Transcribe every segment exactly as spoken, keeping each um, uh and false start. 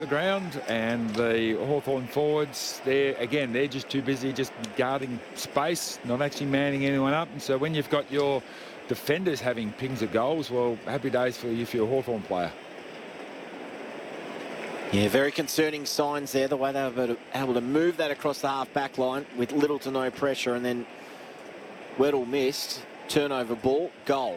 the ground, and the Hawthorn forwards, they're again they're just too busy just guarding space, not actually manning anyone up. And so when you've got your defenders having pings of goals, well, happy days for you if you're a Hawthorn player. Yeah, very concerning signs there, the way they were able to move that across the half-back line with little to no pressure, and then Weddle missed, turnover ball, goal.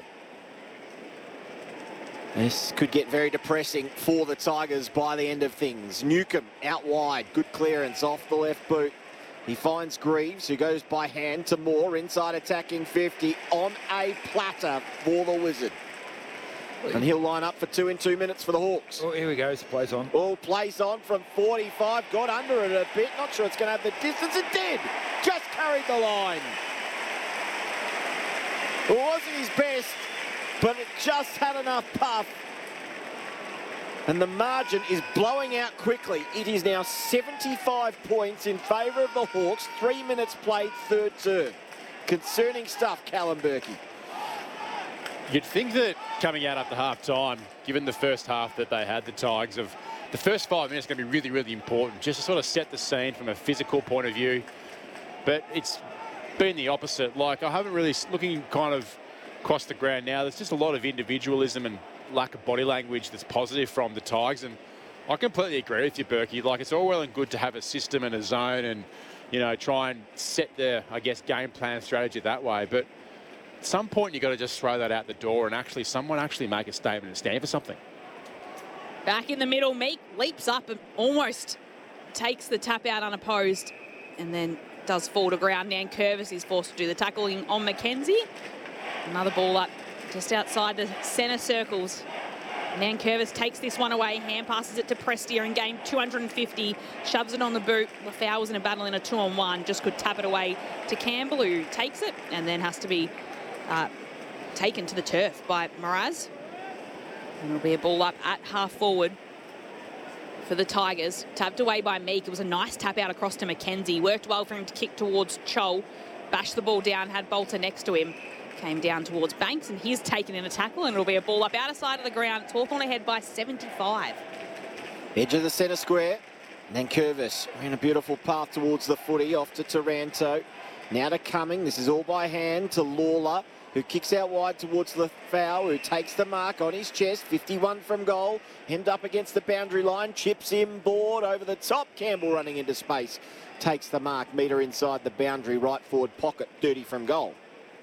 This could get very depressing for the Tigers by the end of things. Newcombe out wide, good clearance off the left boot. He finds Greaves, who goes by hand to Moore, inside attacking fifty on a platter for the Wizard. And he'll line up for two in two minutes for the Hawks. Oh, here we go, plays on. Oh, plays on from forty-five, got under it a bit. Not sure it's going to have the distance. It did. Just carried the line. It wasn't his best, but it just had enough puff. And the margin is blowing out quickly. It is now seventy-five points in favour of the Hawks. Three minutes played, third term. Concerning stuff, Callum Berkey. You'd think that coming out after half-time, given the first half that they had, the Tigers, of the first five minutes going to be really, really important, just to sort of set the scene from a physical point of view. But it's been the opposite. Like, I haven't really, looking kind of across the ground now, there's just a lot of individualism and lack of body language that's positive from the Tigers. And I completely agree with you, Berkey. Like, it's all well and good to have a system and a zone and, you know, try and set their, I guess, game plan strategy that way. But at some point, you've got to just throw that out the door and actually someone actually make a statement and stand for something. Back in the middle, Meek leaps up and almost takes the tap out unopposed and then does fall to ground. Nankervis is forced to do the tackling on Mackenzie. Another ball up just outside the centre circles. Nankervis takes this one away, hand passes it to Prestia in game two hundred fifty, shoves it on the boot. Lafau was in a battle in a two-on-one, just could tap it away to Campbell, who takes it and then has to be uh, taken to the turf by Mraz. And it'll be a ball up at half forward for the Tigers. Tapped away by Meek. It was a nice tap out across to Mackenzie. Worked well for him to kick towards Chol. Bashed the ball down, had Bolter next to him. Came down towards Banks, and he's taken in a tackle, and it'll be a ball up outer side of the ground. It's Hawthorn ahead by seventy-five. Edge of the centre square. Nankervis ran a beautiful path towards the footy, off to Taranto. Now to Cumming. This is all by hand to Lawler, who kicks out wide towards Lafau, who takes the mark on his chest. fifty-one from goal. Hemmed up against the boundary line. Chips in board over the top. Campbell running into space. Takes the mark. Metre inside the boundary. Right forward pocket. thirty from goal.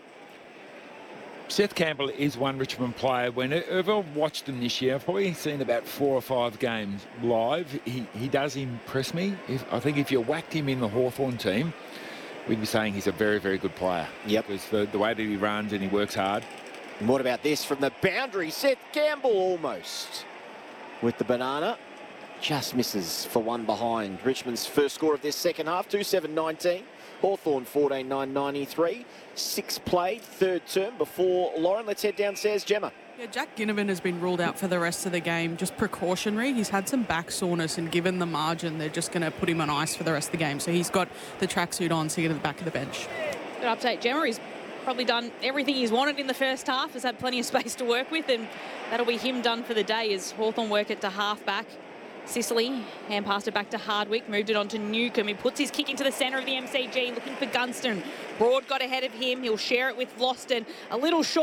Seth Campbell is one Richmond player. Whenever I've watched him this year, I've probably seen about four or five games live. He, he does impress me. If, I think if you whacked him in the Hawthorn team, we'd be saying he's a very, very good player. Yep. Because the, the way that he runs and he works hard. And what about this from the boundary? Seth Campbell almost with the banana. Just misses for one behind. Richmond's first score of this second half, two seven nineteen. Hawthorn fourteen nine ninety-three. Six played, third term before Lauren. Let's head downstairs, Gemma. Yeah, Jack Ginnivan has been ruled out for the rest of the game, just precautionary. He's had some back soreness, and given the margin, they're just going to put him on ice for the rest of the game. So he's got the tracksuit on to get to the back of the bench. Good update, Gemma. He's probably done everything he's wanted in the first half. Has had plenty of space to work with, and that'll be him done for the day as Hawthorn work it to half-back. Sicily, hand passed it back to Hardwick, moved it on to Newcombe. He puts his kick into the centre of the M C G, looking for Gunston. Broad got ahead of him. He'll share it with Loston. A little short.